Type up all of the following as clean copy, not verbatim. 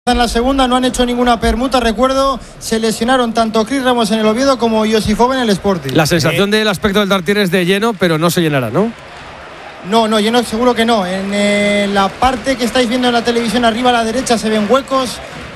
En la segunda no han hecho ninguna permuta, recuerdo, se lesionaron tanto Chris Ramos en el Oviedo como Josifov en el Sporting. La sensación del aspecto del Tartiere es de lleno, pero no se llenará, ¿no? No, lleno seguro que no. En la parte que estáis viendo en la televisión arriba a la derecha se ven huecos.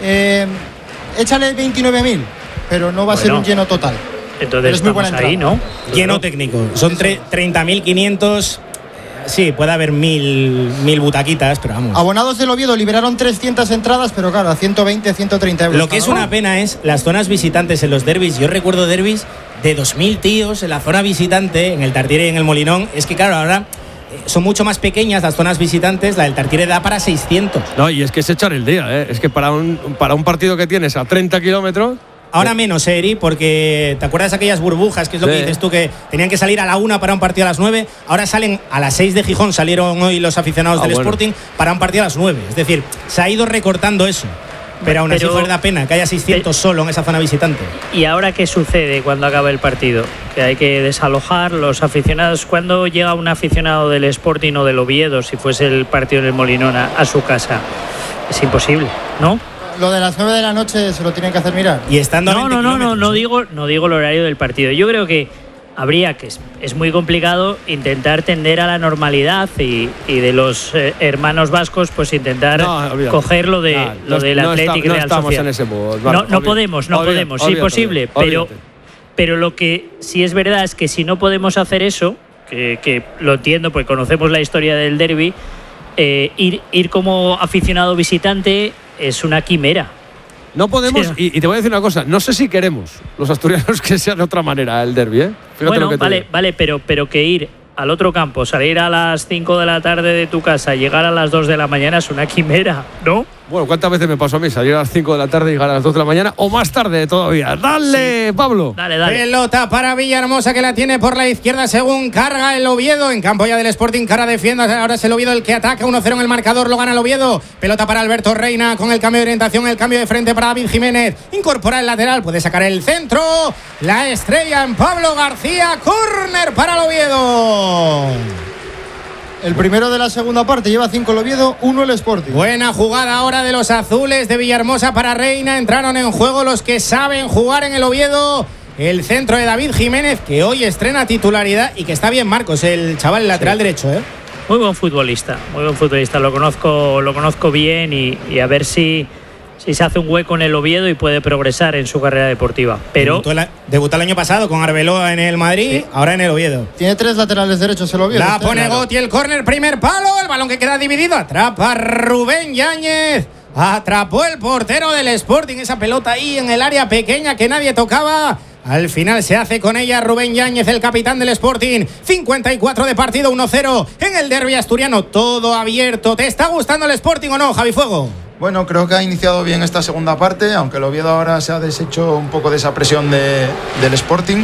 Échale 29.000, pero no va a ser un lleno total. Entonces es muy buena ahí, ¿no? Lleno técnico. Son 30.500. Sí, puede haber 1.000 butaquitas, pero vamos. Abonados del Oviedo liberaron 300 entradas, pero claro, a 120, 130 euros. Lo que es una pena es las zonas visitantes en los derbis. Yo recuerdo derbis de 2.000 tíos en la zona visitante, en el Tartiere y en el Molinón. Es que claro, ahora son mucho más pequeñas las zonas visitantes. La del Tartiere da para 600. No, y es que es echar el día, ¿eh? Es que para un partido que tienes a 30 kilómetros... Ahora menos, Eri, porque ¿te acuerdas de aquellas burbujas? Que es lo que dices tú, que tenían que salir a la 1 para un partido a las 9. Ahora salen a las 6 de Gijón, salieron hoy los aficionados del Sporting para un partido a las 9. Es decir, se ha ido recortando eso. Pero aún así fue da pena que haya 600 solo en esa zona visitante. ¿Y ahora qué sucede cuando acaba el partido? Que hay que desalojar los aficionados. ¿Cuándo llega un aficionado del Sporting o del Oviedo, si fuese el partido en el Molinón, a su casa? Es imposible, ¿no? Lo de las 9 de la noche se lo tienen que hacer mirar. Y estando no digo el horario del partido. Yo creo que habría que, es muy complicado intentar tender a la normalidad y de los hermanos vascos, pues intentar coger lo del Athletic Real Sociedad. No podemos, es imposible. Pero lo que sí es verdad es que si no podemos hacer eso, que lo entiendo, pues conocemos la historia del derbi, ir como aficionado visitante es una quimera. No podemos, y te voy a decir una cosa, no sé si queremos los asturianos que sea de otra manera el derbi, ¿eh? Fíjate lo que vale, pero que ir al otro campo, salir a las 5 de la tarde de tu casa, llegar a las 2 de la mañana es una quimera, ¿no? Bueno, ¿cuántas veces me pasó a mí salir a las 5 de la tarde y llegar a las 2 de la mañana o más tarde todavía? ¡Dale, Pablo! Dale. Pelota para Villahermosa, que la tiene por la izquierda según carga el Oviedo. En campo ya del Sporting, cara defienda. Ahora es el Oviedo el que ataca. 1-0 en el marcador, lo gana el Oviedo. Pelota para Alberto Reina con el cambio de orientación, el cambio de frente para David Jiménez. Incorpora el lateral, puede sacar el centro. La estrella en Pablo García. Córner para el Oviedo. El primero de la segunda parte, lleva 5 el Oviedo, 1 el Sporting. Buena jugada ahora de los azules de Villahermosa para Reina. Entraron en juego los que saben jugar en el Oviedo. El centro de David Jiménez, que hoy estrena titularidad y que está bien, Marcos, el chaval, el lateral derecho, ¿eh? Muy buen futbolista, lo conozco bien y a ver si se hace un hueco en el Oviedo y puede progresar en su carrera deportiva. Pero debutó el año pasado con Arbeloa en el Madrid, ahora en el Oviedo. Tiene 3 laterales derechos el Oviedo. La pone Gotti, el córner, primer palo, el balón que queda dividido, atrapa Rubén Yáñez. Atrapó el portero del Sporting, esa pelota ahí en el área pequeña que nadie tocaba. Al final se hace con ella Rubén Yáñez, el capitán del Sporting. 54 de partido, 1-0 en el derbi asturiano, todo abierto. ¿Te está gustando el Sporting o no, Javi Fuego? Bueno, creo que ha iniciado bien esta segunda parte, aunque el Oviedo ahora se ha deshecho un poco de esa presión del Sporting.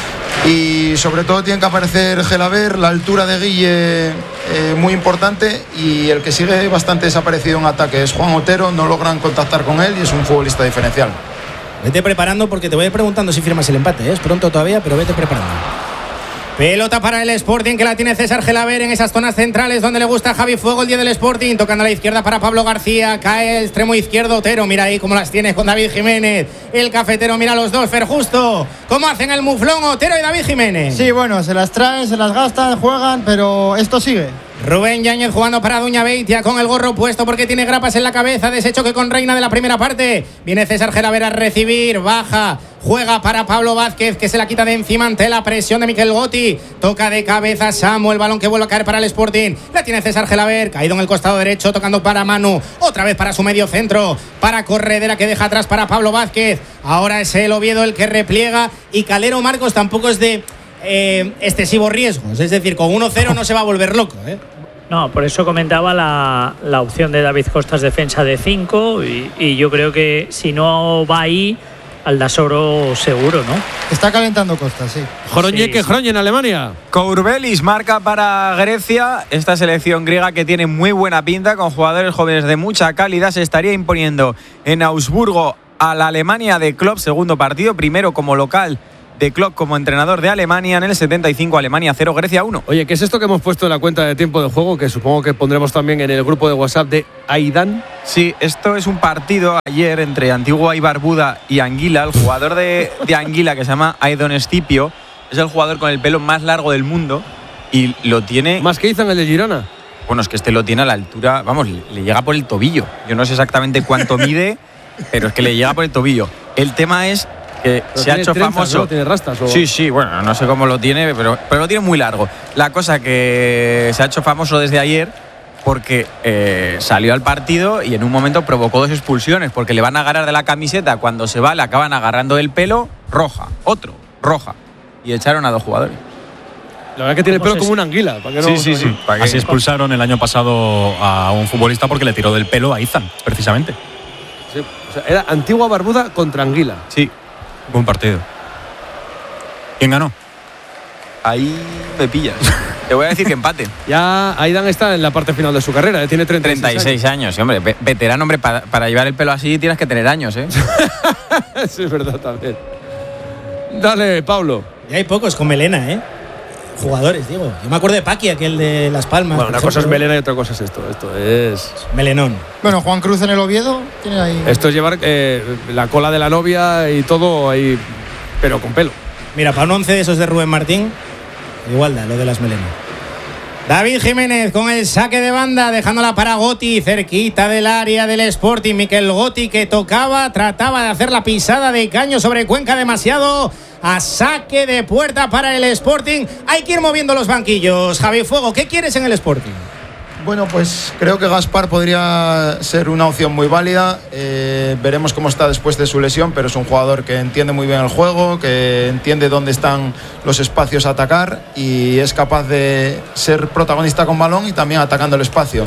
Y sobre todo tiene que aparecer Gelaber, la altura de Guille muy importante, y el que sigue bastante desaparecido en ataque es Juan Otero. No logran contactar con él y es un futbolista diferencial. Vete preparando porque te voy preguntando si firmas el empate, ¿eh? Es pronto todavía, pero vete preparando. Pelota para el Sporting, que la tiene César Gelaber en esas zonas centrales donde le gusta a Javi Fuego, el 10 del Sporting, tocando a la izquierda para Pablo García, cae el extremo izquierdo Otero, mira ahí cómo las tiene con David Jiménez, el cafetero, mira los dos, Fer Justo, cómo hacen el muflón Otero y David Jiménez. Sí, bueno, se las traen, se las gastan, juegan, pero esto sigue. Rubén Yáñez jugando para Duña Beitia con el gorro puesto porque tiene grapas en la cabeza, deshecho que con Reina de la primera parte. Viene César Gelaber a recibir, baja, juega para Pablo Vázquez, que se la quita de encima ante la presión de Miquel Gotti. Toca de cabeza Samu, el balón que vuelve a caer para el Sporting. La tiene César Gelaber, caído en el costado derecho, tocando para Manu. Otra vez para su medio centro, para Corredera, que deja atrás para Pablo Vázquez. Ahora es el Oviedo el que repliega, y Calero, Marcos, tampoco es de excesivos riesgos. Es decir, con 1-0 no se va a volver loco, ¿eh? No, por eso comentaba la opción de David Costas, defensa de 5, y yo creo que si no va ahí, Aldasoro seguro, ¿no? Está calentando Costas, sí. Groñek en Alemania. Kourbelis marca para Grecia. Esta selección griega, que tiene muy buena pinta, con jugadores jóvenes de mucha calidad, se estaría imponiendo en Augsburgo a la Alemania de Klopp, segundo partido, primero como local de Klopp como entrenador de Alemania. En el 75, Alemania 0, Grecia 1. Oye, ¿qué es esto que hemos puesto en la cuenta de tiempo de juego? Que supongo que pondremos también en el grupo de WhatsApp de Aidan. Sí, esto es un partido ayer entre Antigua y Barbuda y Anguila. El jugador de Anguila, que se llama Aidon Escipio, es el jugador con el pelo más largo del mundo y lo tiene... ¿Más que Izan, el de Girona? Bueno, es que este lo tiene a la altura, vamos, le llega por el tobillo. Yo no sé exactamente cuánto mide, pero es que le llega por el tobillo. El tema es que se ha hecho trenzas, famoso. ¿no? ¿Tiene rastas? ¿O? Sí, bueno, no sé cómo lo tiene, pero lo tiene muy largo. La cosa que se ha hecho famoso desde ayer porque salió al partido y en un momento provocó 2 expulsiones, porque le van a agarrar de la camiseta cuando se va, le acaban agarrando del pelo, roja, otro, roja. Y echaron a 2 jugadores. La verdad que tiene el pelo como una anguila. ¿Para que no, sí. Así expulsaron el año pasado a un futbolista porque le tiró del pelo a Izan, precisamente. Sí, o sea, era Antigua Barbuda contra Anguila. Sí, buen partido. ¿Quién ganó? Ahí me pillas. Te voy a decir que empate. Ya Aidan está en la parte final de su carrera, tiene 36 años. Hombre, veterano, hombre, para llevar el pelo así tienes que tener años, ¿eh? Sí, es verdad también. Dale, Pablo. Ya hay pocos con melena, ¿eh? Jugadores, digo. Yo me acuerdo de Paqui, aquel de Las Palmas. Bueno, una cosa es melena y otra cosa es esto. Esto es... melenón. Bueno, Juan Cruz en el Oviedo tiene ahí... Esto es llevar la cola de la novia y todo ahí, pero con pelo. Mira, para un 11 de esos de Rubén Martín, igual da lo de las melenas. David Jiménez con el saque de banda, dejándola para Gotti, cerquita del área del Sporting. Miquel Gotti, que trataba de hacer la pisada de caño sobre Cuenca, demasiado a saque de puerta para el Sporting. Hay que ir moviendo los banquillos. Javi Fuego, ¿qué quieres en el Sporting? Bueno, pues creo que Gaspar podría ser una opción muy válida. Veremos cómo está después de su lesión, pero es un jugador que entiende muy bien el juego, que entiende dónde están los espacios a atacar y es capaz de ser protagonista con balón y también atacando el espacio.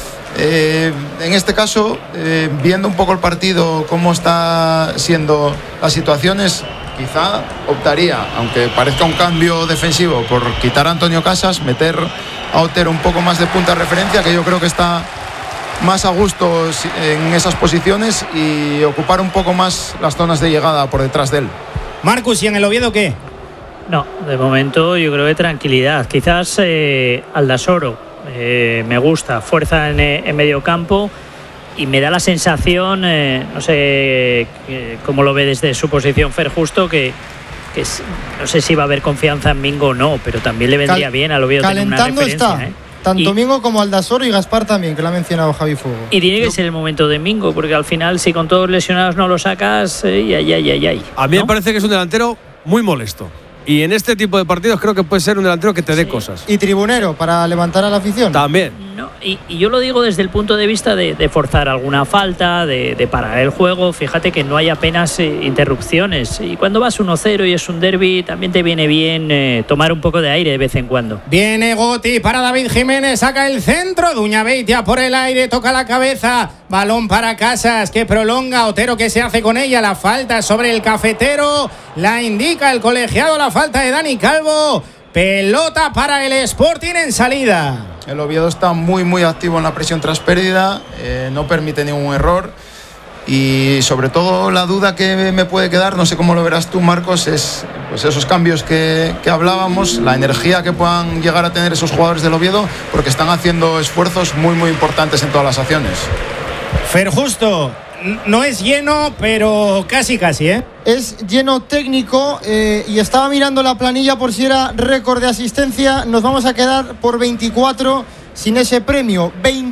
En este caso, viendo un poco el partido, cómo está siendo las situaciones, quizá optaría, aunque parezca un cambio defensivo, por quitar a Antonio Casas, meter a Otero un poco más de punta de referencia, que yo creo que está más a gusto en esas posiciones, y ocupar un poco más las zonas de llegada por detrás de él. Marcus, ¿y en el Oviedo qué? No, de momento yo creo que tranquilidad. Quizás Aldasoro me gusta, fuerza en medio campo, y me da la sensación, no sé cómo lo ve desde su posición Fer Justo, que no sé si va a haber confianza en Mingo o no, pero también le vendría bien al Oviedo tener una referencia. Está. Tanto Mingo como Aldasoro y Gaspar también, que lo ha mencionado Javi Fuego. Y tiene que ser el momento de Mingo, porque al final, si con todos lesionados no lo sacas, A mí me parece que es un delantero muy molesto. Y en este tipo de partidos creo que puede ser un delantero que te dé cosas. Y tribunero para levantar a la afición. También. No, y yo lo digo desde el punto de vista de forzar alguna falta, de parar el juego. Fíjate que no hay apenas interrupciones. Y cuando vas 1-0 y es un derbi, también te viene bien tomar un poco de aire de vez en cuando. Viene Gotti para David Jiménez, saca el centro. Duñabeitia por el aire, toca la cabeza. Balón para Casas, que prolonga. Otero, que se hace con ella. La falta sobre el cafetero. La indica el colegiado, la falta de Dani Calvo. Pelota para el Sporting en salida. El Oviedo está muy activo en la presión tras pérdida, no permite ningún error, y sobre todo la duda que me puede quedar, no sé cómo lo verás tú, Marcos, es pues esos cambios que hablábamos, la energía que puedan llegar a tener esos jugadores del Oviedo, porque están haciendo esfuerzos muy importantes en todas las acciones. Fer Justo, no es lleno, pero casi, ¿eh? Es lleno técnico, y estaba mirando la planilla por si era récord de asistencia. Nos vamos a quedar por 24 sin ese premio.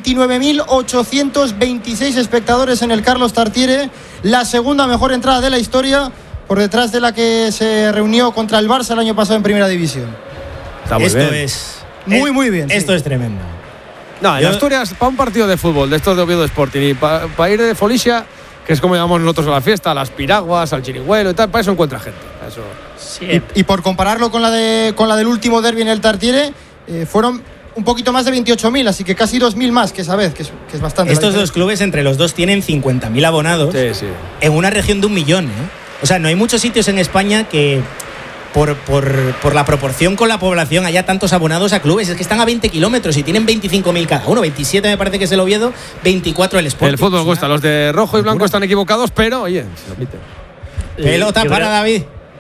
29.826 espectadores en el Carlos Tartiere, la segunda mejor entrada de la historia, por detrás de la que se reunió contra el Barça el año pasado en Primera División. Está muy Esto bien. es muy bien. Esto es tremendo. No, en Asturias, para un partido de fútbol de estos de Oviedo Sporting y para ir de Folicia, que es como llamamos nosotros a la fiesta, a las piraguas, al chirigüelo y tal, para eso encuentra gente. Eso. Sí. Y por compararlo con la del último derbi en el Tartiere, fueron un poquito más de 28.000, así que casi 2.000 más que esa vez, que es bastante. Estos dos clubes, entre los dos, tienen 50.000 abonados en una región de 1 millón, ¿eh? O sea, no hay muchos sitios en España que por la proporción con la población haya tantos abonados a clubes. Es que están a 20 kilómetros y tienen 25.000 cada uno. 27 me parece que es el Oviedo, 24 el Sporting. El fútbol gusta. Los de rojo y blanco están equivocados, pero oye, se repite. Pelota para David.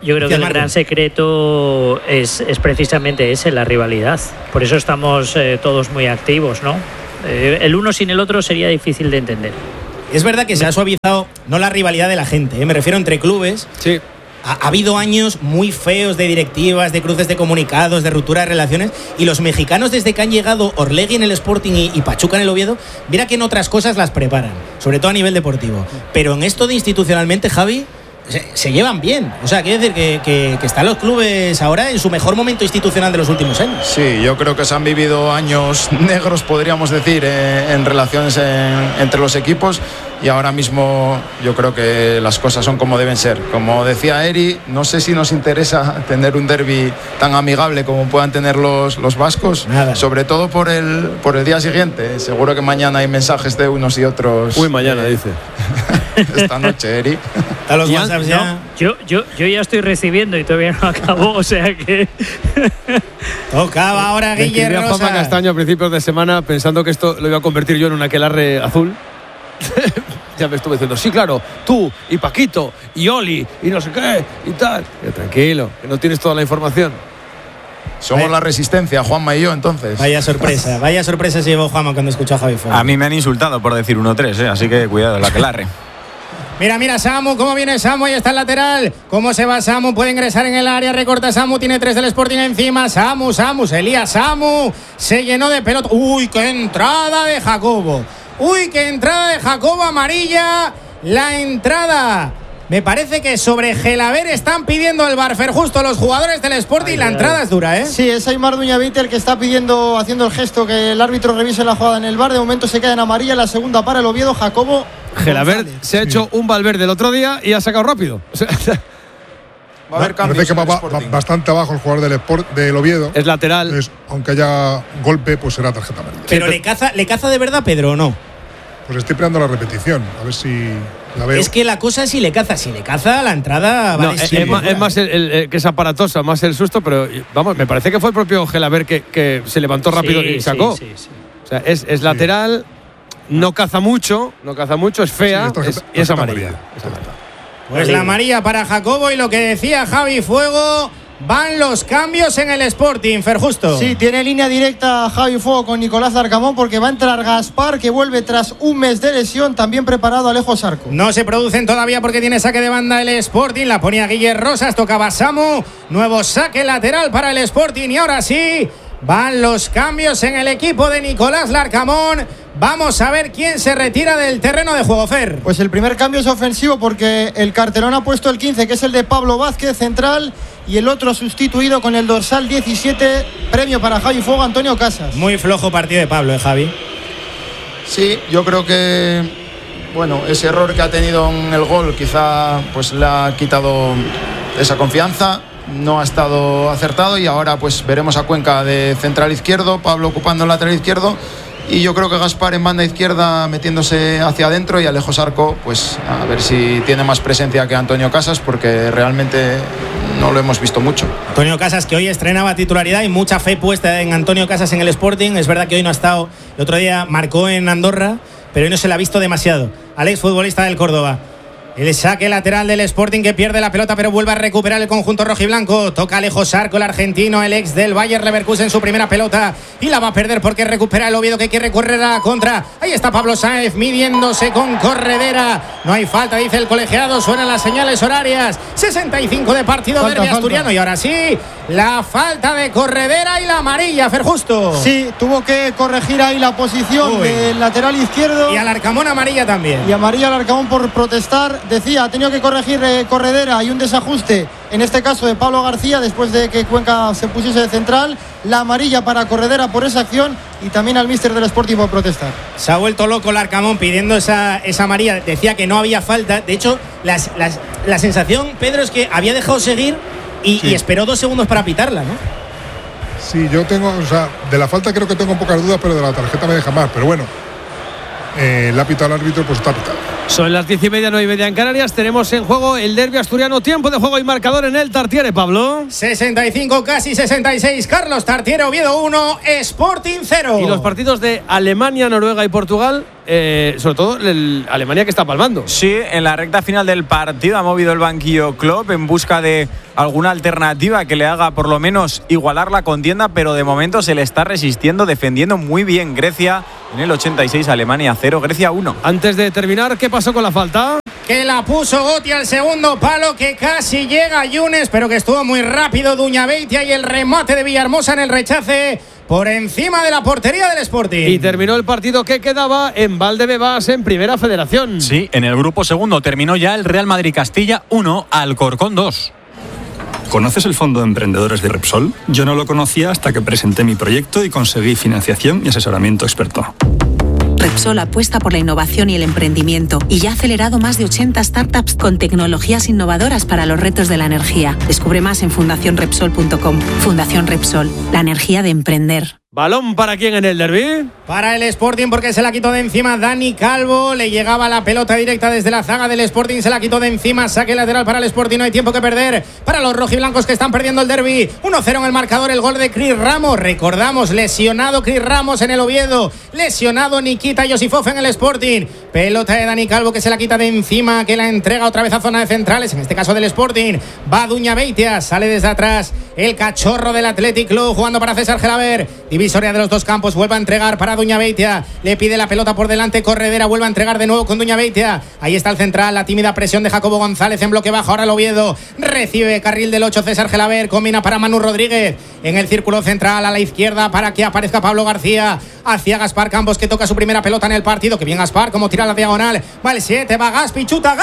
Yo creo que el gran secreto es precisamente ese, la rivalidad. Por eso estamos todos muy activos, ¿no? El uno sin el otro sería difícil de entender. Es verdad que se ha suavizado, no la rivalidad de la gente, me refiero entre clubes. Sí. Ha habido años muy feos de directivas, de cruces de comunicados, de ruptura de relaciones, y los mexicanos, desde que han llegado Orlegui en el Sporting y Pachuca en el Oviedo, mira que en otras cosas las preparan, sobre todo a nivel deportivo. Pero en esto de institucionalmente, Javi, se llevan bien. O sea, quiere decir que están los clubes ahora en su mejor momento institucional de los últimos años. Sí, yo creo que se han vivido años negros, podríamos decir, en relaciones entre los equipos, y ahora mismo yo creo que las cosas son como deben ser. Como decía Eri, no sé si nos interesa tener un derbi tan amigable como puedan tener los vascos. Nada. Sobre todo por el día siguiente. Seguro que mañana hay mensajes de unos y otros. Uy, mañana, dice. Esta noche, Eri. A los WhatsApp ya. No, yo ya estoy recibiendo y todavía no acabó, o sea que... Tocaba ahora Guillermo Rosa. Juanma Castaño a principios de semana pensando que esto lo iba a convertir yo en un aquelarre azul. Ya me estuve diciendo, sí, claro, tú y Paquito y Oli y no sé qué y tal. Yo, tranquilo, que no tienes toda la información. Somos la resistencia, Juanma y yo, entonces. Vaya sorpresa se llevó Juanma cuando escuchó a Javi Fuego. A mí me han insultado por decir 1-3, así que cuidado, la aquelarre. Mira, Samu, cómo viene Samu, ahí está el lateral. ¿Cómo se va Samu? Puede ingresar en el área, recorta Samu, tiene 3 del Sporting encima. Samu, se lía Samu, se llenó de pelota. ¡Uy, qué entrada de Jacobo! Amarilla. La entrada, me parece que sobre Gelaber están pidiendo el Barfer justo los jugadores del Sporting. La entrada es dura, ¿eh? Sí, es Aimar Duñavite el que está pidiendo, haciendo el gesto que el árbitro revise la jugada en el VAR. De momento se queda en amarilla, la segunda para el Oviedo, Jacobo Gelaber se ha hecho un Valverde el otro día y ha sacado rápido. O sea, Va a haber cambios. Parece que va bastante abajo el jugador del Oviedo. Es lateral. Entonces, aunque haya golpe, pues será tarjeta amarilla. Pero ¿le caza de verdad, Pedro, o no? Pues estoy esperando la repetición, a ver si la veo. Es que la cosa es si le caza. Si le caza, la entrada no, es más que es aparatosa, más el susto, pero vamos, me parece que fue el propio Gelaber que se levantó rápido y sacó. Sí. O sea, es lateral, no caza mucho, es fea y es amarilla. Pues la amarilla para Jacobo, y lo que decía Javi Fuego, van los cambios en el Sporting, Ferjusto. Sí, tiene línea directa Javi Fuego con Nicolás Larcamón, porque va a entrar Gaspar, que vuelve tras un mes de lesión, también preparado Alejo Sarco. No se producen todavía porque tiene saque de banda el Sporting, la ponía Guillermo Rosas, tocaba Samu, nuevo saque lateral para el Sporting, y ahora sí, van los cambios en el equipo de Nicolás Larcamón. Vamos a ver quién se retira del terreno de juego, Fer. Pues el primer cambio es ofensivo, porque el cartelón ha puesto el 15, que es el de Pablo Vázquez, central, y el otro sustituido con el dorsal 17, premio para Javi Fuego, Antonio Casas. Muy flojo partido de Pablo, Javi. Sí, yo creo que ese error que ha tenido en el gol quizá pues le ha quitado esa confianza. No ha estado acertado, y ahora pues veremos a Cuenca de central izquierdo, Pablo ocupando el lateral izquierdo, y yo creo que Gaspar en banda izquierda metiéndose hacia adentro, y Alejo Sarco pues a ver si tiene más presencia que Antonio Casas, porque realmente no lo hemos visto mucho. Antonio Casas, que hoy estrenaba titularidad, y mucha fe puesta en Antonio Casas en el Sporting. Es verdad que hoy no ha estado, el otro día marcó en Andorra, pero hoy no se le ha visto demasiado al exfutbolista del Córdoba. El saque lateral del Sporting, que pierde la pelota pero vuelve a recuperar el conjunto rojiblanco. Toca Alejo Sarco, el argentino, el ex del Bayer Leverkusen, su primera pelota, y la va a perder porque recupera el Oviedo, que quiere correr a la contra. Ahí está Pablo Sáenz midiéndose con Corredera. No hay falta, dice el colegiado, suenan las señales horarias. 65 de partido, derbi asturiano. Y ahora sí, la falta de Corredera y la amarilla, Ferjusto. Sí, tuvo que corregir ahí la posición del lateral izquierdo. Y al Arcamón amarilla también. Y amarilla al Arcamón por protestar. Decía, ha tenido que corregir Corredera, y un desajuste, en este caso de Pablo García, después de que Cuenca se pusiese de central. La amarilla para Corredera por esa acción, y también al míster del Sporting por protestar. Se ha vuelto loco el Arcamón pidiendo esa amarilla. Decía que no había falta. De hecho, la sensación, Pedro, es que había dejado seguir y esperó 2 segundos para pitarla, ¿no? Sí, yo tengo, de la falta creo que tengo pocas dudas, pero de la tarjeta me deja más. Pero bueno, la ha pitado el árbitro, pues está pitado. Son las 10:30, 9:30 en Canarias. Tenemos en juego el derbi asturiano. Tiempo de juego y marcador en el Tartiere, Pablo. 65, casi 66. Carlos Tartiere, Oviedo 1, Sporting 0. ¿Y los partidos de Alemania, Noruega y Portugal? sobre todo Alemania que está palmando. Sí, en la recta final del partido ha movido el banquillo Klopp en busca de alguna alternativa que le haga por lo menos igualar la contienda, pero de momento se le está resistiendo, defendiendo muy bien Grecia. En el 86, Alemania 0, Grecia 1. Antes de terminar, ¿qué pasó con la falta? Que la puso Gotti al segundo palo, que casi llega Yunes, pero que estuvo muy rápido Duñabeitia, y el remate de Villahermosa en el rechace por encima de la portería del Sporting. Y terminó el partido que quedaba en Valdebebas en Primera Federación. Sí, en el grupo segundo terminó ya el Real Madrid Castilla 1, Alcorcón 2. ¿Conoces el Fondo de Emprendedores de Repsol? Yo no lo conocía hasta que presenté mi proyecto y conseguí financiación y asesoramiento experto. Repsol apuesta por la innovación y el emprendimiento y ya ha acelerado más de 80 startups con tecnologías innovadoras para los retos de la energía. Descubre más en fundacionrepsol.com. Fundación Repsol, la energía de emprender. ¿Balón para quién en el derbi? Para el Sporting, porque se la quitó de encima Dani Calvo. Le llegaba la pelota directa desde la zaga del Sporting, se la quitó de encima. Saque lateral para el Sporting, no hay tiempo que perder para los rojiblancos que están perdiendo el derbi. 1-0 en el marcador, el gol de Chris Ramos. Recordamos, lesionado Chris Ramos en el Oviedo, lesionado Nikita Yosifov en el Sporting. Pelota de Dani Calvo que se la quita de encima, que la entrega otra vez a zona de centrales, en este caso del Sporting. Va Duñabeitia, sale desde atrás el cachorro del Athletic Club, jugando para César Gelaber. Divisoria de los dos campos, vuelve a entregar para Duñabeitia, le pide la pelota por delante Corredera, vuelve a entregar de nuevo con Duñabeitia. Ahí está el central, la tímida presión de Jacobo González en bloque bajo. Ahora el Oviedo recibe carril del 8 César Gelaber, combina para Manu Rodríguez en el círculo central a la izquierda para que aparezca Pablo García. Hacia Gaspar Campos, que toca su primera pelota en el partido. Que bien Gaspar, como tira la diagonal. Va el 7, va Gaspi, chuta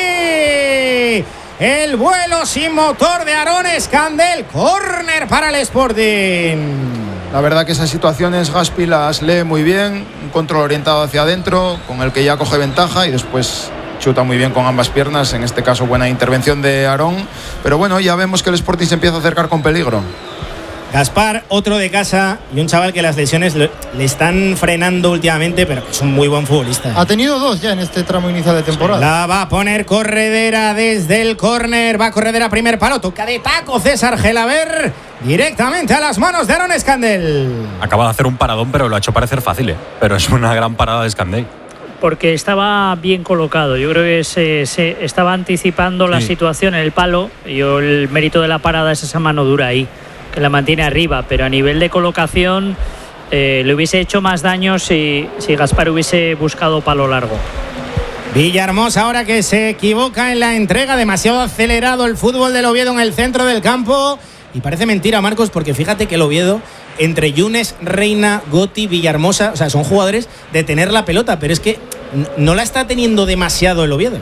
Gaspi. El vuelo sin motor de Aaron Escandel. Córner para el Sporting. La verdad que esas situaciones Gaspi las lee muy bien. Un control orientado hacia adentro, con el que ya coge ventaja y después chuta muy bien con ambas piernas. En este caso buena intervención de Aaron. Pero bueno, ya vemos que el Sporting se empieza a acercar con peligro. Gaspar, otro de casa, y un chaval que las lesiones le están frenando últimamente, pero que es un muy buen futbolista. Ha tenido dos ya en este tramo inicial de temporada. La va a poner Corredera desde el córner. Va Corredera, primer palo, toca de taco César Gelaber, directamente a las manos de Aaron Escandel. Acaba de hacer un paradón, pero lo ha hecho parecer fácil, pero es una gran parada de Escandel. Porque estaba bien colocado. Yo creo que se estaba anticipando la situación en el palo. El mérito de la parada es esa mano dura ahí, que la mantiene arriba, pero a nivel de colocación le hubiese hecho más daño si Gaspar hubiese buscado palo largo. Villahermosa ahora que se equivoca en la entrega, demasiado acelerado el fútbol del Oviedo en el centro del campo, y parece mentira, Marcos, porque fíjate que el Oviedo, entre Yunes, Reina, Gotti, Villahermosa, o sea, son jugadores de tener la pelota, pero es que no la está teniendo demasiado el Oviedo.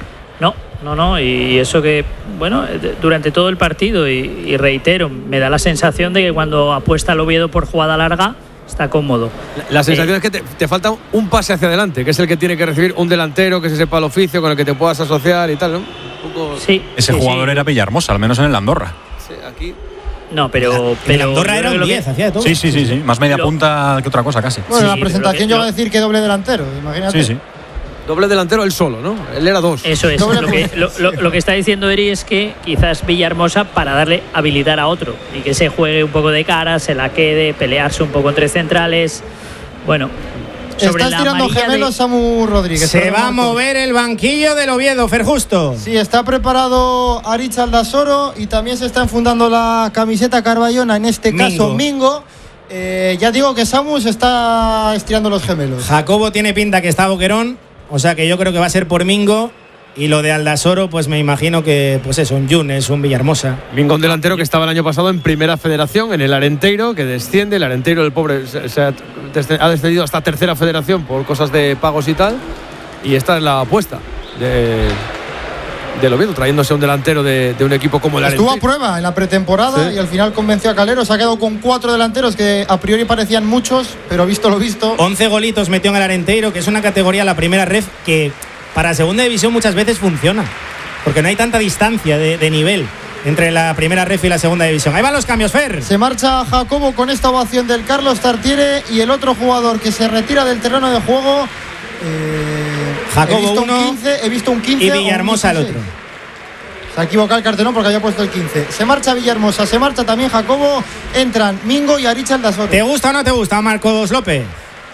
No, y eso que, bueno, durante todo el partido, y reitero, me da la sensación de que cuando apuesta el Oviedo por jugada larga, está cómodo. La sensación es que te falta un pase hacia adelante, que es el que tiene que recibir un delantero, que se sepa el oficio, con el que te puedas asociar y tal, ¿no? Un poco... Sí. Ese jugador era Villahermosa, al menos en el Andorra. Sí, aquí... No, pero Andorra era un 10, hacía de todo. Sí. Más media punta que otra cosa casi. Bueno, en la presentación yo iba a decir que doble delantero, imagínate. Sí. Doble delantero él solo, ¿no? Él era dos. Eso es. Lo que está diciendo Eri es que quizás Villahermosa, para darle habilidad a otro y que se juegue un poco de cara, se la quede, pelearse un poco entre centrales. Bueno, sobre Estás tirando gemelos Samu Rodríguez. Se va a mover el banquillo del Oviedo, Fer Justo. Sí, está preparado Aritz Aldasoro y también se está enfundando la camiseta Carballona, en este caso Mingo. Ya digo que Samu se está estirando los gemelos. Jacobo tiene pinta que está boquerón, o sea que yo creo que va a ser por Mingo. Y lo de Aldasoro, pues me imagino que, pues eso, un Yunes, un Villahermosa. Mingo, un delantero que estaba el año pasado en Primera Federación, en el Arenteiro, que desciende. El Arenteiro, el pobre, ha descendido hasta Tercera Federación por cosas de pagos y tal. Y esta es la apuesta del Oviedo, trayéndose un delantero de un equipo como el Arenteiro. Estuvo a prueba en la pretemporada, y al final convenció a Calero. Se ha quedado con 4 delanteros que a priori parecían muchos, pero visto lo visto. 11 golitos metió en el Arenteiro, que es una categoría, la primera ref, que para segunda división muchas veces funciona, porque no hay tanta distancia de nivel entre la primera ref y la segunda división. Ahí van los cambios, Fer. Se marcha Jacobo con esta ovación del Carlos Tartiere, y el otro jugador que se retira del terreno de juego, Jacobo uno, he visto un 15 y Villahermosa el otro. Se ha equivocado el cartelón porque había puesto el 15. Se marcha Villahermosa, se marcha también Jacobo. Entran Mingo y Aritz Aldasoro. ¿Te gusta o no te gusta, Marcos López?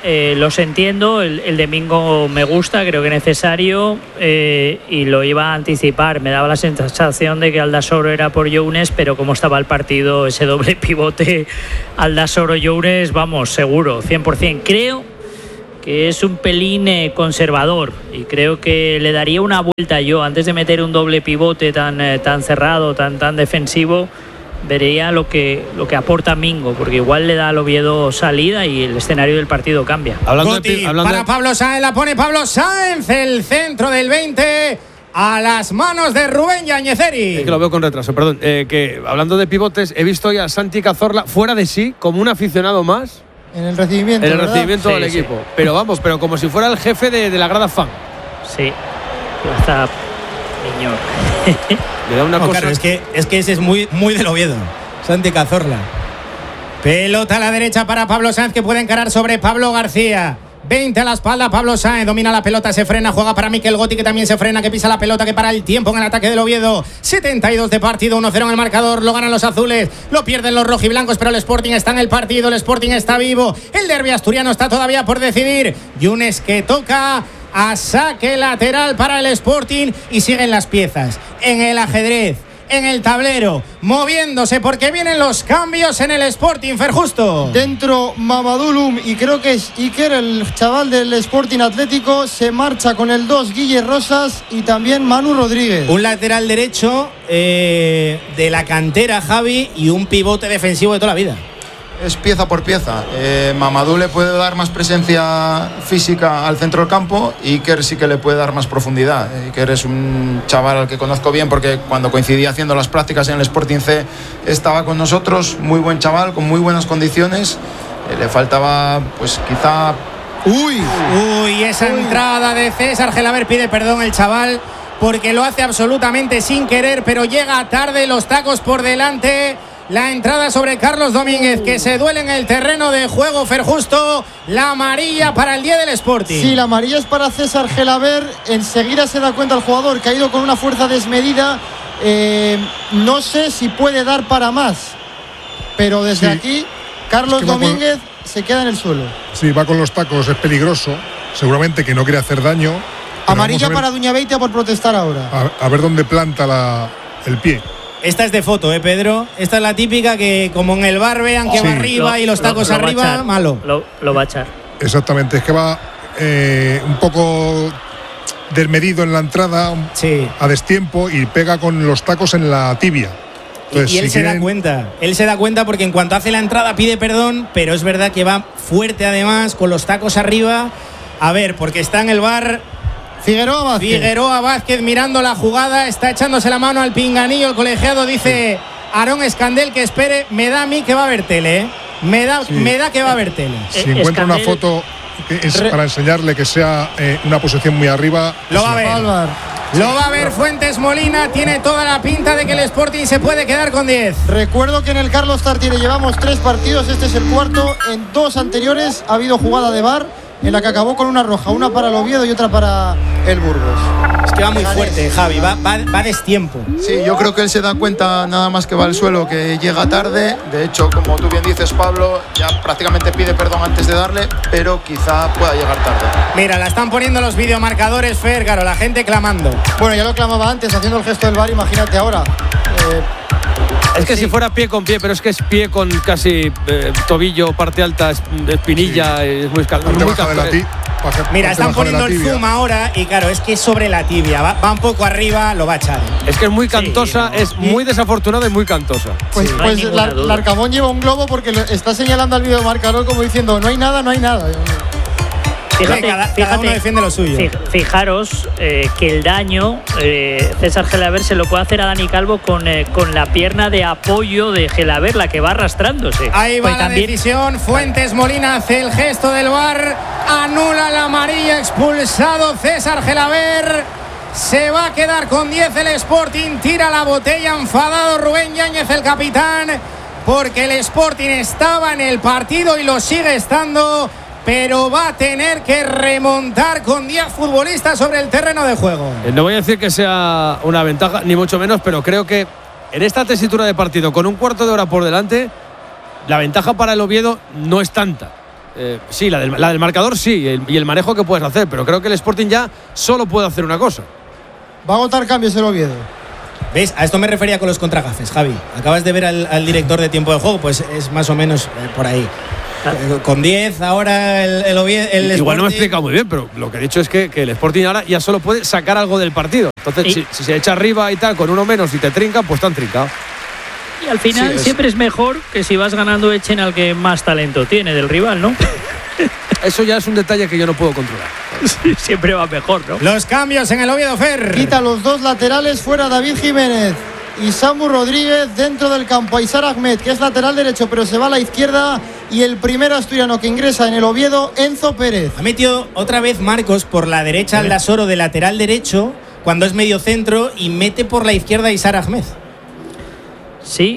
los entiendo. El de Mingo me gusta, creo que es necesario, y lo iba a anticipar. Me daba la sensación de que Aldasoro era por Younes, pero como estaba el partido, ese doble pivote Aldasoro-Younes, vamos, seguro, 100%. Creo que es un pelín conservador y creo que le daría una vuelta yo antes de meter un doble pivote tan cerrado, tan defensivo. Vería lo que aporta Mingo, porque igual le da al Oviedo salida y el escenario del partido cambia. Para Pablo Sáenz, la pone Pablo Sáenz, el centro del 20 a las manos de Rubén Yañezeri. Que lo veo con retraso, perdón. Que hablando de pivotes, he visto ya a Santi Cazorla fuera de sí, como un aficionado más. En el recibimiento. Del equipo. Pero vamos, como si fuera el jefe de la grada fan. Sí, está niño. Le da una cosa. Claro, es que ese es muy del Oviedo, Santi Cazorla. Pelota a la derecha para Pablo Sáenz, que puede encarar sobre Pablo García. 20 a la espalda, Pablo Sáenz domina la pelota, se frena, juega para Mikel Gotti, que también se frena, que pisa la pelota, que para el tiempo en el ataque del Oviedo. 72 de partido, 1-0 en el marcador, lo ganan los azules, lo pierden los rojiblancos, pero el Sporting está en el partido, el Sporting está vivo, el derbi asturiano está todavía por decidir. Younes, que toca a saque lateral para el Sporting, y siguen las piezas en el ajedrez, en el tablero, moviéndose, porque vienen los cambios en el Sporting. Ferjusto. Dentro Mamadou y creo que es Iker, el chaval del Sporting Atlético. Se marcha con el 2 Guille Rosas y también Manu Rodríguez. Un lateral derecho de la cantera, Javi, y un pivote defensivo de toda la vida. Es pieza por pieza. Mamadou le puede dar más presencia física al centro del campo, y Iker sí que le puede dar más profundidad. Iker es un chaval al que conozco bien, porque cuando coincidía haciendo las prácticas en el Sporting C estaba con nosotros. Muy buen chaval, con muy buenas condiciones. Le faltaba, pues quizá... Uy, esa entrada de César Gelaber. Pide perdón el chaval, porque lo hace absolutamente sin querer, pero llega tarde, los tacos por delante. La entrada sobre Carlos Domínguez, que se duele en el terreno de juego. Ferjusto, la amarilla para el 10 del Sporting. Sí, la amarilla es para César Gelaber. Enseguida se da cuenta el jugador que ha ido con una fuerza desmedida. No sé si puede dar para más, pero desde aquí Carlos Domínguez se queda en el suelo. Sí, va con los tacos, es peligroso. Seguramente que no quiere hacer daño. Amarilla para Duñabeitia por protestar ahora. A ver dónde planta el pie. Esta es de foto, Pedro. Esta es la típica que, como en el bar, vean que va arriba y los tacos arriba, malo. Lo va a echar. Exactamente, es que va un poco desmedido en la entrada, a destiempo, y pega con los tacos en la tibia. Entonces, y él se da cuenta porque en cuanto hace la entrada pide perdón, pero es verdad que va fuerte además, con los tacos arriba. A ver, porque está en el bar... Figueroa Vázquez mirando la jugada, está echándose la mano al pinganillo. El colegiado dice Aarón Escandel que espere. Me da a mí que va a haber tele, me da que va a haber tele. Si encuentra una foto para enseñarle que sea una posición muy arriba, lo va a ver. Lo va a ver Fuentes Molina. Tiene toda la pinta de que el Sporting se puede quedar con 10. Recuerdo que en el Carlos Tartiere llevamos 3 partidos, este es el cuarto. En 2 anteriores ha habido jugada de VAR en la que acabó con una roja, una para el Oviedo y otra para el Burgos. Es que va muy fuerte, Javi, va destiempo. Sí, yo creo que él se da cuenta nada más que va al suelo que llega tarde. De hecho, como tú bien dices, Pablo, ya prácticamente pide perdón antes de darle, pero quizá pueda llegar tarde. Mira, la están poniendo los videomarcadores, Fer, claro, la gente clamando. Bueno, ya lo clamaba antes haciendo el gesto del VAR, imagínate ahora. Es que si fuera pie con pie, pero es que es pie con casi tobillo, parte alta, espinilla, es muy Mira, están poniendo el zoom ahora y claro, es que es sobre la tibia, va un poco arriba, lo va a echar. Es que es muy cantosa, es muy desafortunada y muy cantosa. Pues Larcamón lleva un globo porque está señalando al videomarcador como diciendo no hay nada, no hay nada. Fíjate, cada uno defiende lo suyo. Fijaros que el daño César Gelaber se lo puede hacer a Dani Calvo con la pierna de apoyo de Gelaber, la que va arrastrándose. Ahí va la decisión. Fuentes Molina hace el gesto del VAR, anula la amarilla, expulsado César Gelaber. Se va a quedar con 10 el Sporting, tira la botella enfadado Rubén Yáñez, el capitán, porque el Sporting estaba en el partido y lo sigue estando, pero va a tener que remontar con 10 futbolistas sobre el terreno de juego. No voy a decir que sea una ventaja, ni mucho menos, pero creo que en esta tesitura de partido, con un cuarto de hora por delante, la ventaja para el Oviedo no es tanta. sí, la del marcador sí, y el manejo que puedes hacer, pero creo que el Sporting ya solo puede hacer una cosa. Va a agotar cambios el Oviedo. ¿Ves? A esto me refería con los contragafes, Javi. Acabas de ver al director de tiempo de juego, pues es más o menos por ahí. Con 10 ahora el Oviedo. Igual Sporting... no me he explicado muy bien, pero lo que he dicho es que el Sporting ahora ya solo puede sacar algo del partido. Entonces, si se echa arriba y tal, con uno menos y te trinca, pues te han trincado. Y al final siempre es mejor que si vas ganando echen al que más talento tiene del rival, ¿no? Eso ya es un detalle que yo no puedo controlar. Sí, siempre va mejor, ¿no? Los cambios en el Oviedo, Fer. Quita los dos laterales, fuera David Jiménez y Samu Rodríguez dentro del campo. Aysar Ahmed, que es lateral derecho, pero se va a la izquierda. Y el primer asturiano que ingresa en el Oviedo, Enzo Pérez. Ha metido otra vez Marcos por la derecha Aldasoro de lateral derecho cuando es medio centro y mete por la izquierda Aysar Ahmed. Sí,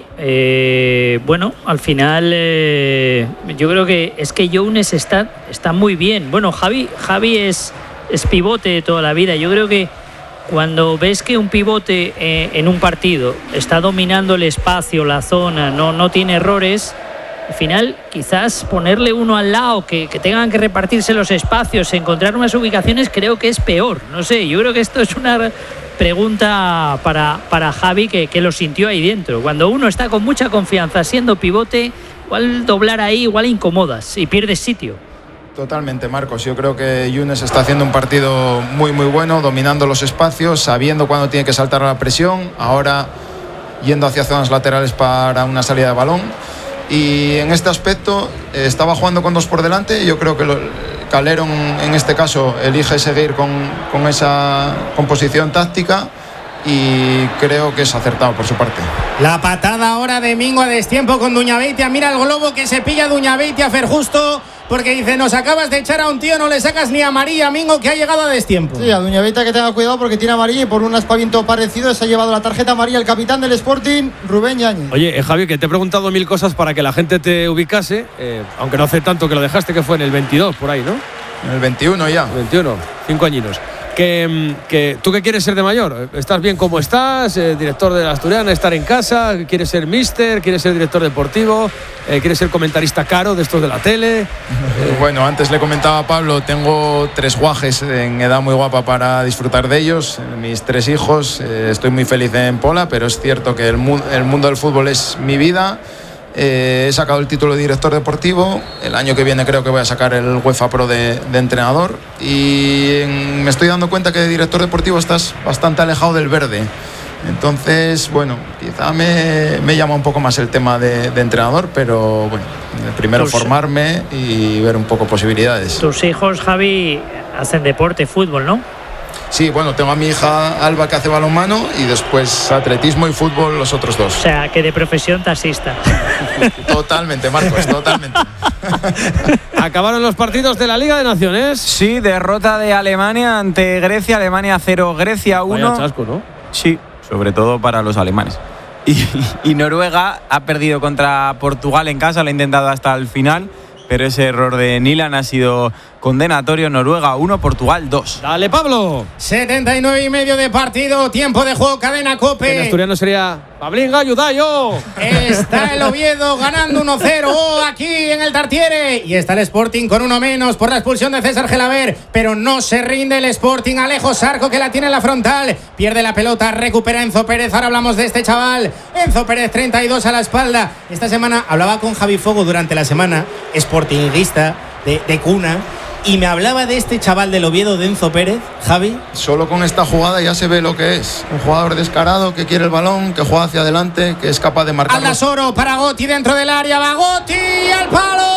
bueno, al final yo creo que es que Younes está muy bien. Bueno, Javi es pivote de toda la vida. Yo creo que cuando ves que un pivote en un partido está dominando el espacio, la zona, no tiene errores, al final quizás ponerle uno al lado, que tengan que repartirse los espacios, encontrar unas ubicaciones, creo que es peor. No sé, yo creo que esto es una pregunta para Javi que lo sintió ahí dentro. Cuando uno está con mucha confianza siendo pivote, igual doblar ahí, igual incomodas y pierdes sitio. Totalmente, Marcos. Yo creo que Younes está haciendo un partido muy muy bueno, dominando los espacios, sabiendo cuándo tiene que saltar a la presión, ahora yendo hacia zonas laterales para una salida de balón. Y en este aspecto estaba jugando con dos por delante. Yo creo que Calero en este caso elige seguir con esa composición táctica y creo que es acertado por su parte. La patada ahora de Mingo a destiempo con Duñabeitia. Mira el globo que se pilla Duñabeitia, Fer, justo porque dice: nos acabas de echar a un tío, no le sacas ni amarilla, Mingo, que ha llegado a destiempo. Sí, a Duñabeitia que tenga cuidado porque tiene amarilla y por un aspaviento parecido se ha llevado la tarjeta amarilla el capitán del Sporting, Rubén Yáñez. Oye, Javi, que te he preguntado 1000 cosas para que la gente te ubicase, aunque no hace tanto que lo dejaste, que fue en el 22, por ahí, ¿no? En el 21 ya. 21, 5 añinos. Que ¿tú qué quieres ser de mayor? ¿Estás bien como estás? Director de la Asturiana, estar en casa, ¿quieres ser míster? ¿Quieres ser director deportivo? ¿Quieres ser comentarista caro de estos de la tele? Bueno, antes le comentaba a Pablo, tengo 3 guajes en edad muy guapa para disfrutar de ellos, mis 3 hijos, estoy muy feliz en Pola, pero es cierto que el mundo del fútbol es mi vida. He sacado el título de director deportivo. El año que viene creo que voy a sacar el UEFA Pro de entrenador. Y me estoy dando cuenta que de director deportivo estás bastante alejado del verde. Entonces, bueno, quizá me llama un poco más el tema de entrenador, pero bueno, primero formarme y ver un poco posibilidades. Tus hijos, Javi, hacen deporte, fútbol, ¿no? Sí, bueno, tengo a mi hija Alba que hace balonmano y después atletismo y fútbol los otros 2. O sea, que de profesión taxista. Totalmente, Marcos, totalmente. ¿Acabaron los partidos de la Liga de Naciones? Sí, derrota de Alemania ante Grecia. Alemania 0, Grecia 1. Vaya chasco, ¿no? Sí, sobre todo para los alemanes. Y Noruega ha perdido contra Portugal en casa, lo ha intentado hasta el final, pero ese error de Nilan ha sido condenatorio. Noruega 1, Portugal 2. Dale, Pablo. 79,5 de partido, tiempo de juego, cadena COPE. En asturiano sería Pablinga, ayudayo. Está el Oviedo ganando 1-0 aquí en el Tartiere. Y está el Sporting con 1 menos por la expulsión de César Gelaber. Pero no se rinde el Sporting. Alejo Sarco, que la tiene en la frontal. Pierde la pelota, recupera Enzo Pérez. Ahora hablamos de este chaval. Enzo Pérez, 32 a la espalda. Esta semana hablaba con Javi Fogo durante la semana, sportinguista de cuna. Y me hablaba de este chaval del Oviedo, de Enzo Pérez, Javi. Solo con esta jugada ya se ve lo que es. Un jugador descarado que quiere el balón, que juega hacia adelante, que es capaz de marcar. Aldasoro para Gotti dentro del área. Va Gotti al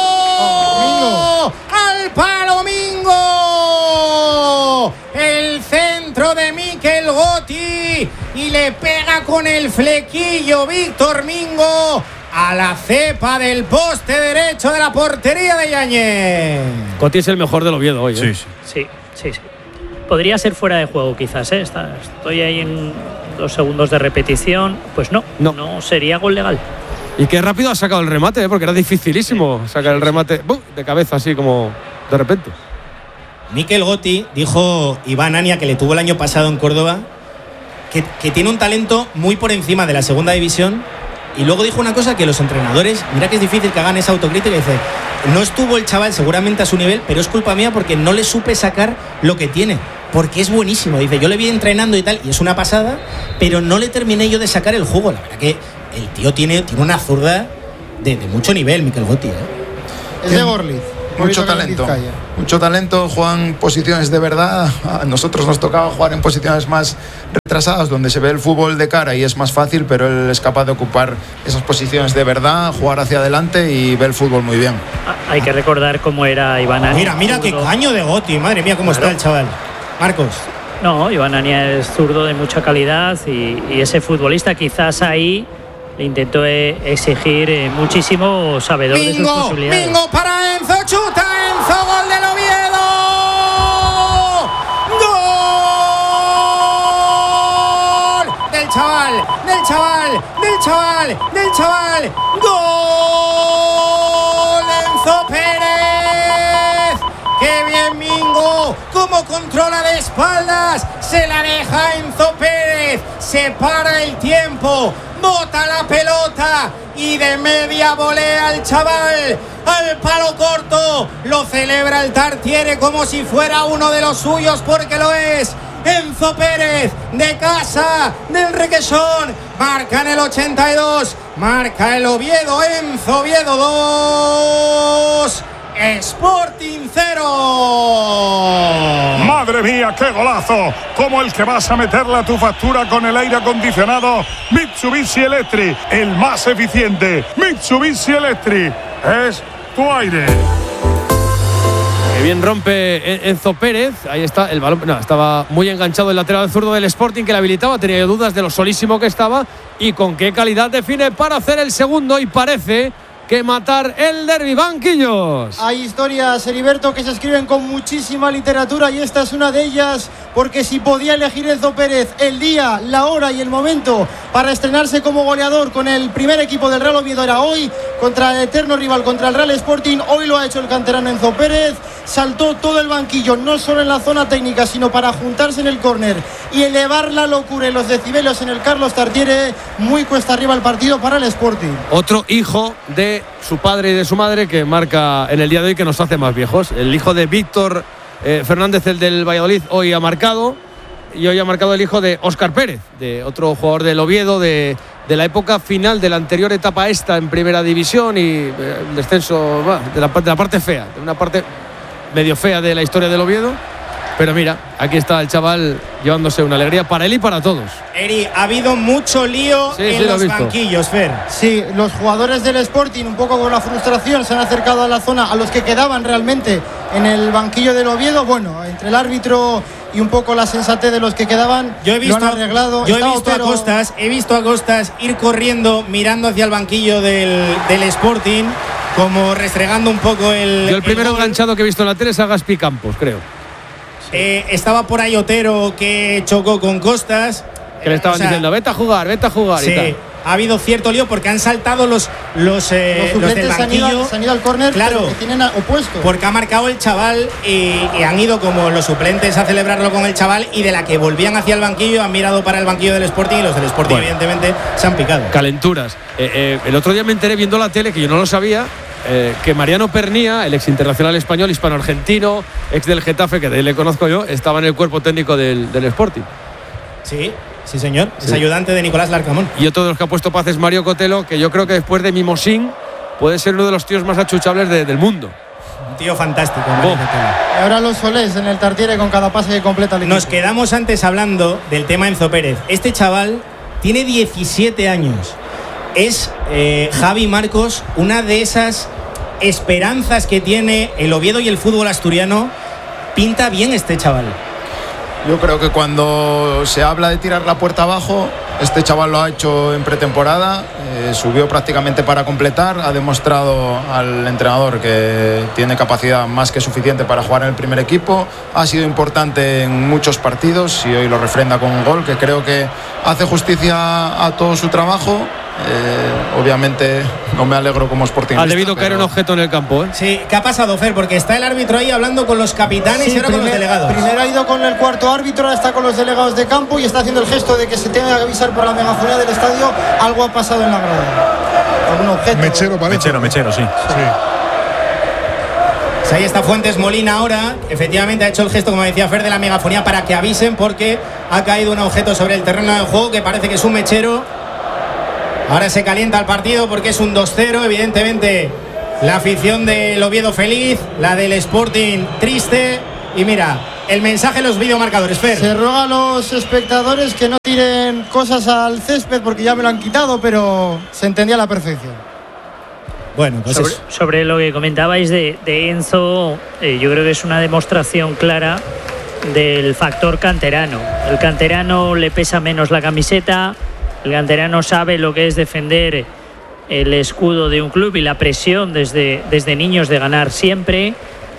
palo. ¡Al palo, Mingo! El centro de Mikel Gotti. Y le pega con el flequillo Víctor Mingo a la cepa del poste derecho de la portería de Yáñez. Gotti es el mejor del Oviedo hoy, ¿eh? Sí. Podría ser fuera de juego quizás, ¿eh? Estoy ahí en 2 segundos de repetición. Pues no sería gol legal. Y qué rápido ha sacado el remate, ¿eh? Porque era dificilísimo sacar el remate de cabeza así como de repente. Mikel Gotti, dijo Iván Ania, que le tuvo el año pasado en Córdoba, que tiene un talento muy por encima de la segunda división Y luego dijo una cosa que los entrenadores, mira que es difícil que hagan esa autocrítica, dice, no estuvo el chaval seguramente a su nivel, pero es culpa mía porque no le supe sacar lo que tiene, porque es buenísimo. Dice, yo le vi entrenando y tal, y es una pasada, pero no le terminé yo de sacar el jugo. La verdad que el tío tiene una zurda de mucho nivel, Mikel Gotti, ¿eh? Es de Gorliz. Mucho talento, juegan posiciones de verdad. A nosotros nos tocaba jugar en posiciones más retrasadas, donde se ve el fútbol de cara y es más fácil, pero él es capaz de ocupar esas posiciones de verdad, jugar hacia adelante y ve el fútbol muy bien. Hay que recordar cómo era Iván Ania. Mira qué caño de Gotti, madre mía, cómo está el chaval. Marcos. No, Iván Ania es zurdo de mucha calidad y ese futbolista quizás ahí le intentó exigir muchísimo, sabedor de sus posibilidades. Mingo para Enzo, chuta Enzo, gol del Oviedo. ¡Gol! Del chaval. ¡Gol! Enzo Pérez. ¡Qué bien Mingo! ¡Cómo controla de espaldas! Se la deja Enzo Pérez. Se para el tiempo. Bota la pelota y de media volea al chaval al palo corto. Lo celebra el Tartiere como si fuera uno de los suyos, porque lo es. Enzo Pérez, de casa, del Requesón, marca en el 82, marca el Oviedo. Enzo Oviedo 2, Sporting 0. ¡Madre mía, qué golazo! Como el que vas a meterle a tu factura con el aire acondicionado Mitsubishi Electric, el más eficiente. Mitsubishi Electric es tu aire. Que bien rompe Enzo Pérez. Ahí está el balón. No, estaba muy enganchado el lateral zurdo del Sporting, que le habilitaba. Tenía dudas de lo solísimo que estaba y con qué calidad define para hacer el segundo. Y parece que matar el derbi. Banquillos. Hay historias, Heriberto, que se escriben con muchísima literatura y esta es una de ellas, porque si podía elegir Enzo Pérez el día, la hora y el momento para estrenarse como goleador con el primer equipo del Real Oviedo era hoy, contra el eterno rival, contra el Real Sporting. Hoy lo ha hecho el canterano Enzo Pérez. Saltó todo el banquillo, no solo en la zona técnica, sino para juntarse en el córner y elevar la locura y los decibelios en el Carlos Tartiere. Muy cuesta arriba el partido para el Sporting. Otro hijo de su padre y de su madre que marca en el día de hoy, que nos hace más viejos. El hijo de Víctor Fernández, el del Valladolid, hoy ha marcado, y hoy ha marcado el hijo de Óscar Pérez, de otro jugador del Oviedo de la época final de la anterior etapa esta en primera división y el descenso de la parte fea, de una parte medio fea de la historia del Oviedo. Pero mira, aquí está el chaval llevándose una alegría para él y para todos. Eri, ha habido mucho lío en los banquillos, Fer. Sí, los jugadores del Sporting, un poco con la frustración, se han acercado a la zona, a los que quedaban realmente en el banquillo del Oviedo. Bueno, entre el árbitro y un poco la sensatez de los que quedaban, lo han arreglado. Yo he visto a Costas ir corriendo, mirando hacia el banquillo del Sporting, como restregando un poco el... Yo el primero enganchado que he visto en la tele es a Gaspi Campos, creo. Estaba por ahí Otero, que chocó con Costas. Que le estaban diciendo, vete a jugar sí, y tal. Ha habido cierto lío porque han saltado los del banquillo. Se han ido al córner, claro, que tienen opuesto. Porque ha marcado el chaval y han ido como los suplentes a celebrarlo con el chaval, y de la que volvían hacia el banquillo han mirado para el banquillo del Sporting, y los del Sporting evidentemente se han picado. Calenturas. El otro día me enteré viendo la tele, que yo no lo sabía, que Mariano Pernía, el ex internacional español, hispano-argentino, ex del Getafe, que de él le conozco yo, estaba en el cuerpo técnico del Sporting. Sí, señor. Sí. Es ayudante de Nicolás Larcamón. Y otro de los que ha puesto paz es Mario Cotelo, que yo creo que después de Mimosín puede ser uno de los tíos más achuchables del mundo. Un tío fantástico, Mario Cotelo. Y ahora los solés en el Tartiere con cada pase que completa el equipo. Nos quedamos antes hablando del tema Enzo Pérez. Este chaval tiene 17 años. Es Javi Marcos, una de esas esperanzas que tiene el Oviedo y el fútbol asturiano. Pinta bien este chaval. Yo creo que cuando se habla de tirar la puerta abajo, este chaval lo ha hecho en pretemporada, subió prácticamente para completar, ha demostrado al entrenador que tiene capacidad más que suficiente para jugar en el primer equipo, ha sido importante en muchos partidos y hoy lo refrenda con un gol que creo que hace justicia a todo su trabajo. Obviamente no me alegro como sportingista. Ha debido caer un objeto en el campo, ¿eh? Sí, ¿qué ha pasado, Fer? Porque está el árbitro ahí hablando con los capitanes y ahora con los delegados. Primero ha ido con el cuarto árbitro, ahora está con los delegados de campo y está haciendo el gesto de que se tenga que avisar por la megafonía del estadio. Algo ha pasado en la grada. Algún objeto. Mechero, parece. Mechero, sí. Pues ahí está Fuentes Molina ahora. Efectivamente ha hecho el gesto, como decía Fer, de la megafonía para que avisen, porque ha caído un objeto sobre el terreno de juego que parece que es un mechero. Ahora se calienta el partido porque es un 2-0. Evidentemente la afición del Oviedo feliz, la del Sporting triste. Y mira, el mensaje en los videomarcadores, Fer. Se ruega a los espectadores que no tiren cosas al césped porque ya me lo han quitado, pero se entendía a la perfección. Bueno, pues sobre lo que comentabais de Enzo, yo creo que es una demostración clara del factor canterano. El canterano le pesa menos la camiseta, el canterano sabe lo que es defender el escudo de un club y la presión desde niños de ganar siempre.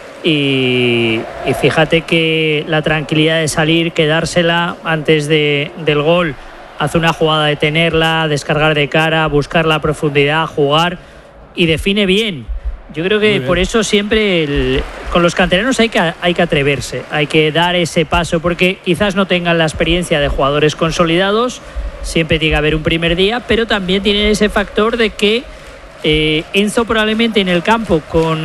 Y fíjate que la tranquilidad de salir, quedársela antes del gol, hace una jugada de tenerla, descargar de cara, buscar la profundidad, jugar y define bien. Yo creo que por eso siempre con los canteranos hay que atreverse, hay que dar ese paso, porque quizás no tengan la experiencia de jugadores consolidados, siempre tiene que haber un primer día, pero también tienen ese factor de que Enzo probablemente en el campo con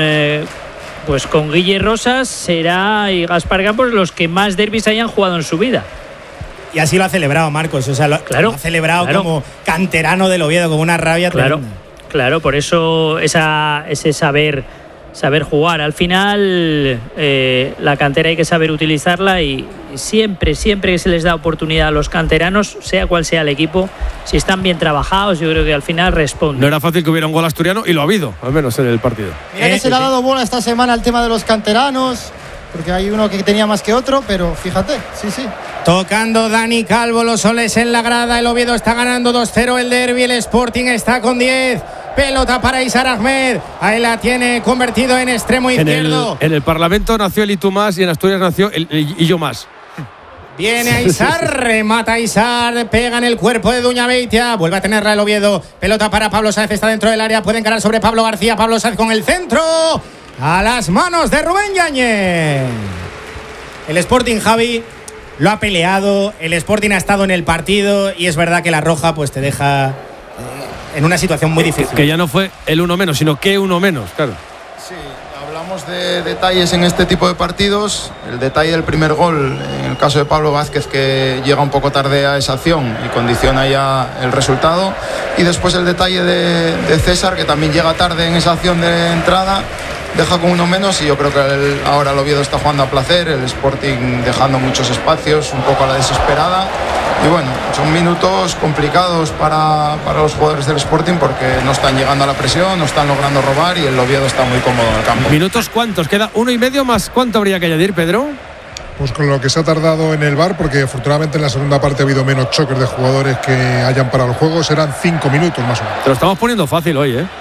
Guille Rosas será y Gaspar Campos los que más derbis hayan jugado en su vida. Y así lo ha celebrado Marcos, o sea, lo ha celebrado como canterano del Oviedo, como una rabia tremenda. Claro, por eso ese saber jugar. Al final la cantera hay que saber utilizarla y siempre que se les da oportunidad a los canteranos, sea cual sea el equipo, si están bien trabajados, yo creo que al final responden. No era fácil que hubiera un gol asturiano y lo ha habido, al menos en el partido. Mira que se le ha dado bola esta semana al tema de los canteranos, porque hay uno que tenía más que otro, pero fíjate, sí. Tocando Dani Calvo, los soles en la grada, el Oviedo está ganando 2-0 el derbi, el Sporting está con 10. Pelota para Aysar Ahmed. Ahí la tiene convertido en extremo izquierdo. En el Parlamento nació el Itu Más y en Asturias nació el Illo Más. Viene Aysar, remata Aysar, pega en el cuerpo de Duñabeitia. Vuelve a tenerla el Oviedo. Pelota para Pablo Sáez, está dentro del área. Puede encarar sobre Pablo García. Pablo Sáez con el centro. A las manos de Rubén Yáñez. El Sporting, Javi, lo ha peleado. El Sporting ha estado en el partido. Y es verdad que la roja pues te deja en una situación muy difícil. Que ya no fue el uno menos, sino que uno menos, claro. Sí, hablamos de detalles en este tipo de partidos. El detalle del primer gol, en el caso de Pablo Vázquez, que llega un poco tarde a esa acción y condiciona ya el resultado. Y después el detalle de César, que también llega tarde en esa acción de entrada, deja con uno menos. Y yo creo que ahora el Oviedo está jugando a placer, el Sporting dejando muchos espacios, un poco a la desesperada. Y bueno, son minutos complicados para los jugadores del Sporting porque no están llegando a la presión, no están logrando robar y el Oviedo está muy cómodo en el campo. ¿Minutos cuántos? ¿Queda 1,5 más? ¿Cuánto habría que añadir, Pedro? Pues con lo que se ha tardado en el VAR, porque afortunadamente en la segunda parte ha habido menos choques de jugadores que hayan parado el juego, serán 5 minutos más o menos. Te lo estamos poniendo fácil hoy, ¿eh?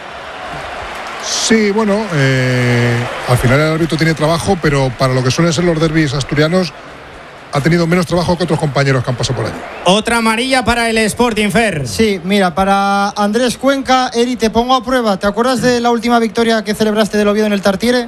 Sí, bueno, al final el árbitro tiene trabajo, pero para lo que suelen ser los derbis asturianos ha tenido menos trabajo que otros compañeros que han pasado por allí. Otra amarilla para el Sporting, Fer. Sí, mira, para Andrés Cuenca. Eri, te pongo a prueba. ¿Te acuerdas de la última victoria que celebraste del Oviedo en el Tartiere?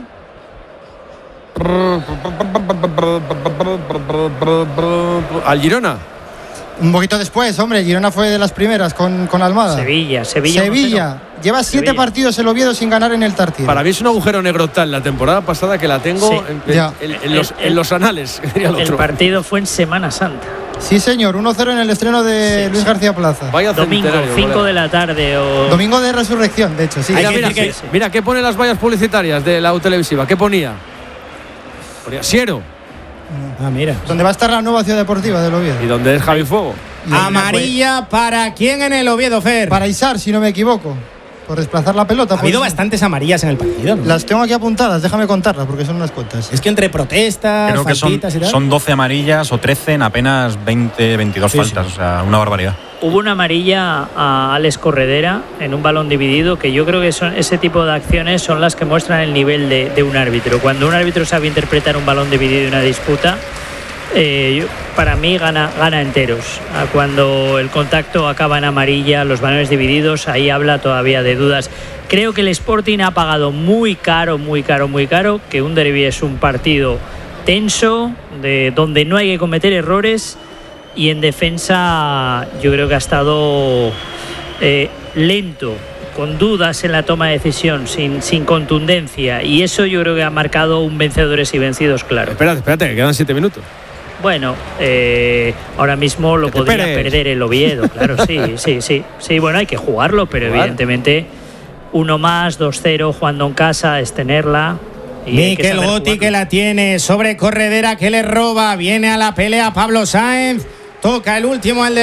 ¿Al Girona? Un poquito después, hombre. Girona fue de las primeras con Almada. Sevilla. Lleva 7 partidos el Oviedo sin ganar en el Tartiere. Para mí es un agujero negro tal la temporada pasada que la tengo en los anales. El partido fue en Semana Santa. Sí, señor. 1-0 en el estreno de Luis García Plaza. Vaya domingo, 5 de la tarde. Domingo de Resurrección, de hecho. Sí. Mira, ¿qué pone las vallas publicitarias de la televisiva? ¿Qué ponía? Siero. Mira. Donde va a estar la nueva ciudad deportiva del Oviedo. ¿Y dónde es Javi Fuego? Amarilla para quién en el Oviedo, Fer. Para Aysar, si no me equivoco. Por desplazar la pelota. Ha habido bastantes amarillas en el partido, ¿no? Las tengo aquí apuntadas, déjame contarlas porque son unas cuantas. Es que entre protestas, creo que faltitas y tal. Son 12 amarillas o 13 en apenas 22 faltas, o sea, una barbaridad. Hubo una amarilla a Alex Corredera en un balón dividido, que yo creo que ese tipo de acciones son las que muestran el nivel de un árbitro. Cuando un árbitro sabe interpretar un balón dividido y una disputa, para mí gana enteros. Cuando el contacto acaba en amarilla, los balones divididos, ahí habla todavía de dudas. Creo que el Sporting ha pagado muy caro, que un derbi es un partido tenso, donde no hay que cometer errores, y en defensa yo creo que ha estado lento, con dudas en la toma de decisión, sin contundencia, y eso yo creo que ha marcado un vencedores y vencidos claro. Espérate, que quedan 7 minutos. Bueno, ahora mismo lo podría perder el Oviedo, claro, sí, bueno, hay que jugarlo, pero evidentemente 1 más, 2-0, jugando en casa, es tenerla. Mikel Gotti, que la tiene sobre Corredera, que le roba, viene a la pelea Pablo Sáenz, toca el último, el de